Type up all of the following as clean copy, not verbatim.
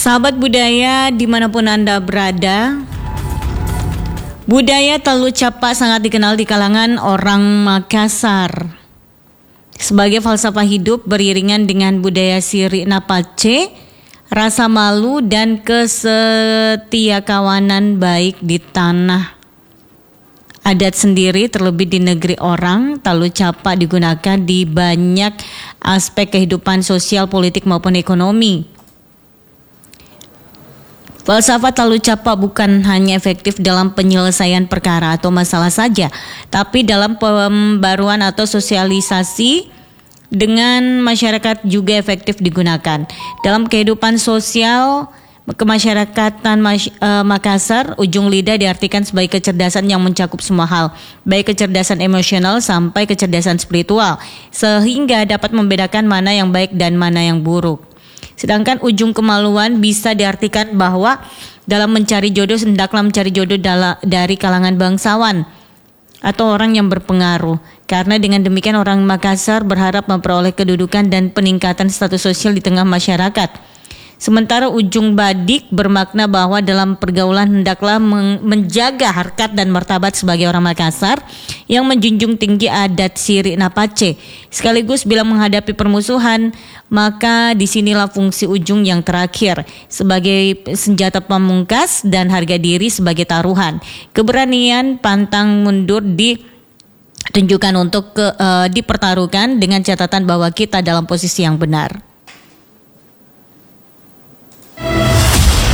Sahabat budaya dimanapun Anda berada, budaya Telu Capa sangat dikenal di kalangan orang Makassar. Sebagai falsafah hidup beriringan dengan budaya Siri Napace, rasa malu dan kesetiakawanan baik di tanah adat sendiri, terlebih di negeri orang. Telu Capa digunakan di banyak aspek kehidupan sosial, politik maupun ekonomi. Falsafah Telu Capa bukan hanya efektif dalam penyelesaian perkara atau masalah saja, tapi dalam pembaruan atau sosialisasi dengan masyarakat juga efektif digunakan. Dalam kehidupan sosial kemasyarakatan Makassar, ujung lidah diartikan sebagai kecerdasan yang mencakup semua hal, baik kecerdasan emosional sampai kecerdasan spiritual, sehingga dapat membedakan mana yang baik dan mana yang buruk. Sedangkan ujung kemaluan bisa diartikan bahwa dalam mencari jodoh hendaklah mencari jodoh dari kalangan bangsawan atau orang yang berpengaruh. Karena dengan demikian orang Makassar berharap memperoleh kedudukan dan peningkatan status sosial di tengah masyarakat. Sementara ujung badik bermakna bahwa dalam pergaulan hendaklah menjaga harkat dan martabat sebagai orang Makassar yang menjunjung tinggi adat Siri Napace. Sekaligus bila menghadapi permusuhan, maka disinilah fungsi ujung yang terakhir sebagai senjata pamungkas dan harga diri sebagai taruhan. Keberanian pantang mundur ditunjukkan untuk dipertaruhkan dengan catatan bahwa kita dalam posisi yang benar.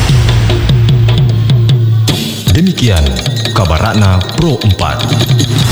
Demikian kabar Ratna Pro 4.